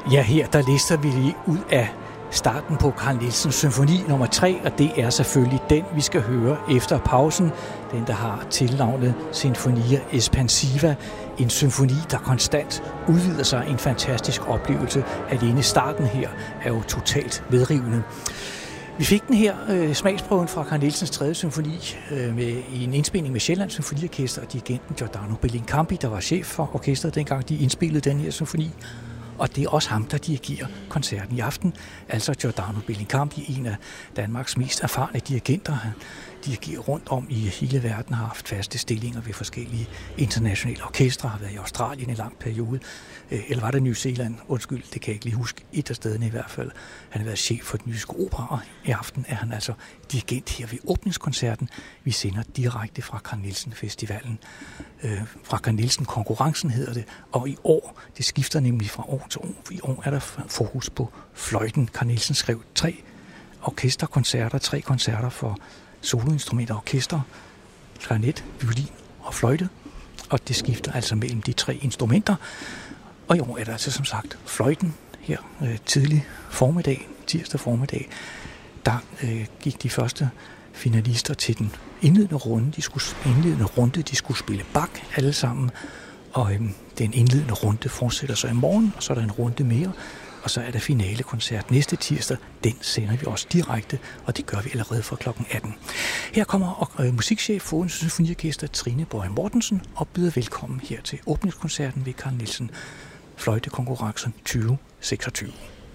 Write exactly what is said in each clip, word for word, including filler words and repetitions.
Ja, her der lister vi lige ud af starten på Carl Nielsens symfoni nummer tre, og det er selvfølgelig den, vi skal høre efter pausen. Den, der har tilnavnet Sinfonia Espansiva. En symfoni, der konstant udvider sig. En fantastisk oplevelse. Alene starten her er jo totalt vedrivende. Vi fik den her øh, smagsprøven fra Carl Nielsens tredje symfoni øh, med, i en indspilning med Sjællands Symfoniorkester og dirigenten Giordano Bellincampi, der var chef for orkestret dengang de indspillede den her symfoni. Og det er også ham, der dirigerer koncerten i aften, altså Giordano Bellincampi, en af Danmarks mest erfarne dirigenter. Han dirigerer rundt om i hele verden, har haft faste stillinger ved forskellige internationale orkestre, har været i Australien en lang periode, eller var det New Zealand? Undskyld, det kan jeg ikke lige huske, et af stederne i hvert fald. Han har været chef for Den Jyske Opera, og i aften er han altså dirigent her ved åbningskoncerten. Vi sender direkte fra Carl Nielsen Festivalen, øh, fra Carl Nielsen Konkurrencen hedder det, og i år, det skifter nemlig fra år til år, for i år er der fokus på fløjten. Carl Nielsen skrev tre orkesterkoncerter, tre koncerter for soloinstrumenter og orkester, klarinet, violin og fløjte, og det skifter altså mellem de tre instrumenter. Og i år er der altså som sagt fløjten her øh, tidlig formiddag, tirsdag formiddag. Der øh, gik de første finalister til den indledende runde. De skulle, indledende runde, de skulle spille Bach alle sammen, og øh, den indledende runde fortsætter så i morgen, og så er der en runde mere. Og så er der finalekoncert næste tirsdag. Den sender vi også direkte, og det gør vi allerede fra klokken atten. Her kommer øh, musikchef for Odense Symfoniorkester Trine Boje Mortensen og byder velkommen her til åbningskoncerten ved Carl Nielsen Fløjtekonkurrencen tyve seksogtyve.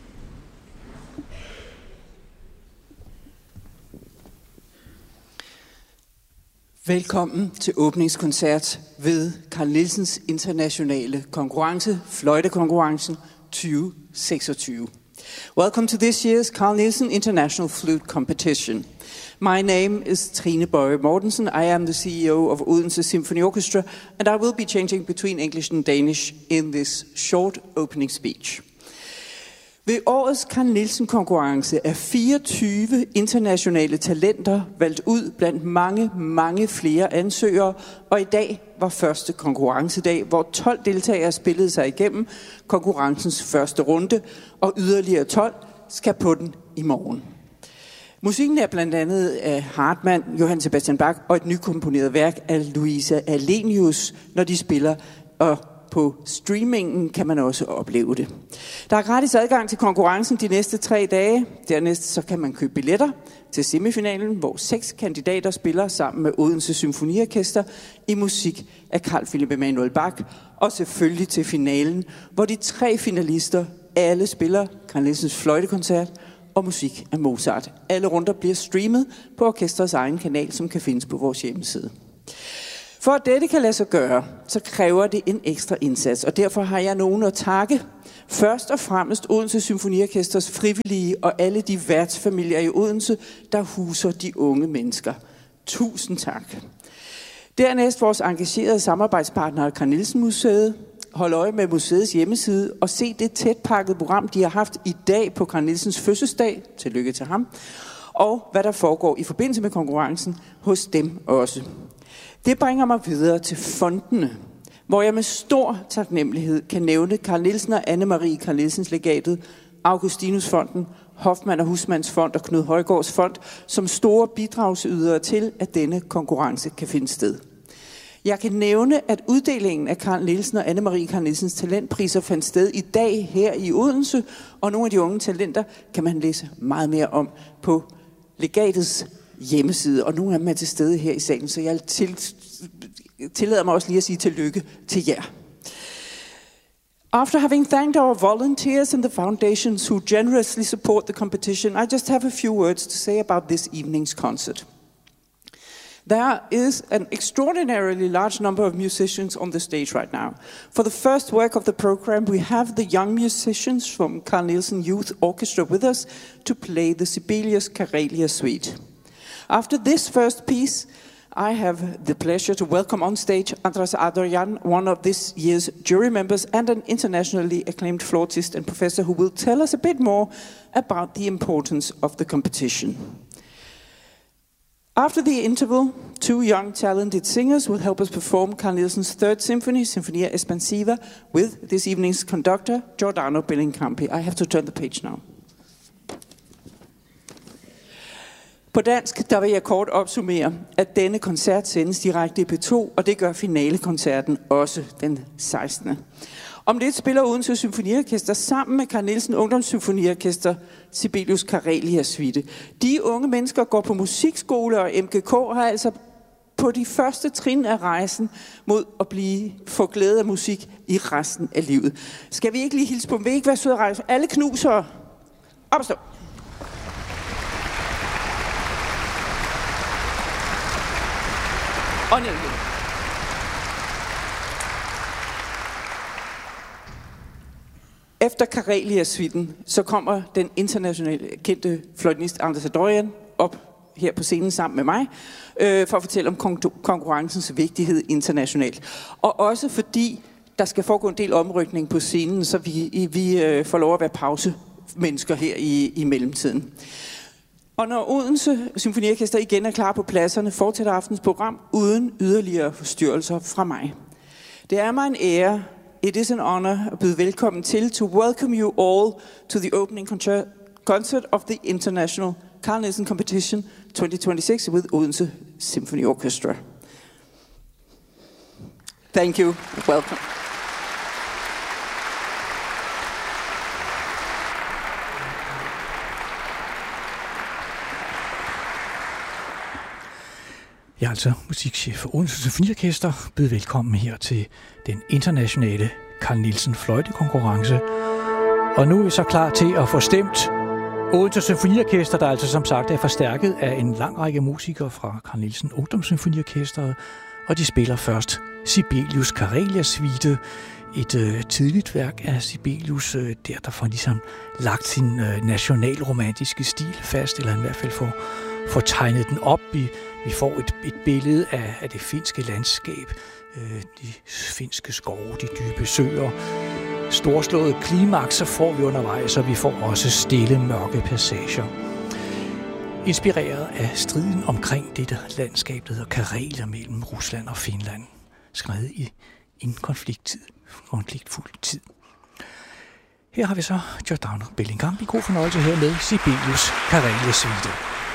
Velkommen til åbningskoncert ved Carl Nielsens internationale konkurrence, Fløjtekonkurrencen tyve seksogtyve. Welcome to this year's Carl Nielsen International Flute Competition. My name is Trine Boje Mortensen. I am the C E O of Odense Symphony Orchestra, and I will be changing between English and Danish in this short opening speech. Ved årets Carl Nielsen konkurrence er fireogtyve internationale talenter valgt ud blandt mange, mange flere ansøgere, og i dag var første konkurrencedag, hvor tolv deltagere spillede sig igennem konkurrencens første runde, og yderligere tolv skal på den i morgen. Musikken er blandt andet af Hartmann, Johann Sebastian Bach og et nykomponeret værk af Luisa Alenius, når de spiller, og på streamingen kan man også opleve det. Der er gratis adgang til konkurrencen de næste tre dage. Dernæst så kan man købe billetter til semifinalen, hvor seks kandidater spiller sammen med Odense Symfoniorkester i musik af Carl Philipp Emanuel Bach. Og selvfølgelig til finalen, hvor de tre finalister alle spiller Carl Nielsens fløjtekoncert og musik af Mozart. Alle runder bliver streamet på orkestrets egen kanal, som kan findes på vores hjemmeside. For at dette kan lade sig gøre, så kræver det en ekstra indsats, og derfor har jeg nogen at takke. Først og fremmest Odense Symfoniorkesters frivillige og alle de værtsfamilier i Odense, der huser de unge mennesker. Tusind tak. Dernæst vores engagerede samarbejdspartnere Carl Nielsen Museet. Hold øje med museets hjemmeside og se det tætpakkede program, de har haft i dag på Carl Nielsens fødselsdag. Tillykke til ham. Og hvad der foregår i forbindelse med konkurrencen hos dem også. Det bringer mig videre til fondene, hvor jeg med stor taknemmelighed kan nævne Carl Nielsen og Anne-Marie Carl Nielsens legatet, Augustinusfonden, Hoffmann og Husmanns Fond og Knud Højgaards Fond som store bidragsydere til, at denne konkurrence kan finde sted. Jeg kan nævne, at uddelingen af Carl Nielsen og Anne-Marie Carl Nielsens talentpriser fandt sted i dag her i Odense, og nogle af de unge talenter kan man læse meget mere om på legatets hjemmeside, og nogle af dem er til stede her i salen, så jeg til, tillader mig også lige at sige tillykke til jer. After having thanked our volunteers and the foundations who generously support the competition, I just have a few words to say about this evening's concert. There is an extraordinarily large number of musicians on the stage right now. For the first work of the program, we have the young musicians from Carl Nielsen Youth Orchestra with us to play the Sibelius Karelia Suite. After this first piece, I have the pleasure to welcome on stage Andras Adorjan, one of this year's jury members and an internationally acclaimed flautist and professor who will tell us a bit more about the importance of the competition. After the interval, two young talented singers will help us perform Carl Nielsen's Third Symphony, Sinfonia Espansiva, with this evening's conductor, Giordano Bellincampi. I have to turn the page now. På dansk, der vil jeg kort opsummere, at denne koncert sendes direkte i P to, og det gør finalekoncerten også den sekstende Om lidt spiller Odense Symfoniorkester sammen med Carl Nielsen Ungdomssymfoniorkester Sibelius Karelia Suite. De unge mennesker går på musikskole, og M G K har altså på de første trin af rejsen mod at blive få glæde af musik i resten af livet. Skal vi ikke lige hilse på dem? Vil I ikke være søde at rejse? Alle knuser. Op og stå. Og ned igen. Efter Karelia-suiten, så kommer den internationale kendte fløjtenist Anders Adorian op her på scenen sammen med mig, øh, for at fortælle om kon- konkurrencens vigtighed internationalt. Og også fordi der skal foregå en del omrykning på scenen, så vi, vi øh, får lov at være pausemennesker her i, i mellemtiden. Og når Odense Symfoniorkester igen er klar på pladserne, fortsætter aftens program uden yderligere forstyrrelser fra mig. Det er mig en ære. It is an honor at byde velkommen til to welcome you all to the opening concert of the International Carl Nielsen Competition twenty twenty-six with Odense Symphony Orchestra. Thank you. Welcome. Jeg er altså musikchef for Odense Symfoniorkester. Byd velkommen her til den internationale Carl Nielsen fløjtekonkurrence. Og nu er vi så klar til at få stemt Odense Symfoniorkester, der altså som sagt er forstærket af en lang række musikere fra Carl Nielsen Ungdomssymfoniorkesteret. Og de spiller først Sibelius Karelia Suite, et øh, tidligt værk af Sibelius, øh, der der får ligesom lagt sin øh, nationalromantiske stil fast, eller i hvert fald får, får tegnet den op. Vi, vi får et, et billede af, af det finske landskab, øh, de finske skove, de dybe søer. Storslåede klimakser får vi undervejs, og vi får også stille, mørke passager. Inspireret af striden omkring dette landskab, der hedder Karelia mellem Rusland og Finland, skrevet i en konflikttid, konfliktfuld tid. Her har vi så Giordano Bellincampi. God fornøjelse her med Sibelius Karelia Suite.